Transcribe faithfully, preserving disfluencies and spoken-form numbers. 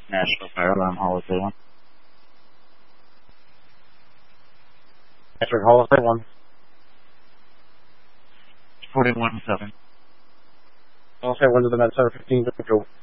National Fire Alarm, Holiday one. Patrick, Holiday one. forty-one seven. Holiday one to the Med Center fifteen, go.